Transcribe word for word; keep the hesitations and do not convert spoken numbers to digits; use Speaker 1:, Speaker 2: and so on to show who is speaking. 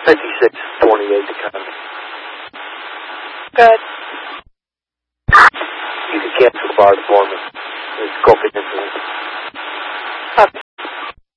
Speaker 1: fifty-six twenty-eight to come.
Speaker 2: Good.
Speaker 1: You can cancel the bar for me. It's copy.